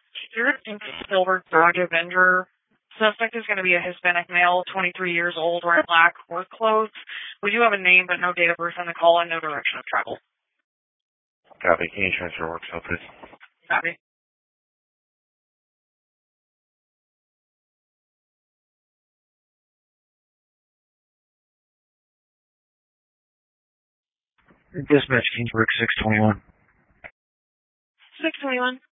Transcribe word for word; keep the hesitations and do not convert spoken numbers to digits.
You're in Silver Drug Avenger. Suspect is going to be a Hispanic male, twenty-three years old, wearing black work clothes. We do have a name, but no date of birth on the call and no direction of travel. Copy. Can you transfer work cell, please? Copy. Dispatch, Kingsburg six twenty-one. six twenty-one.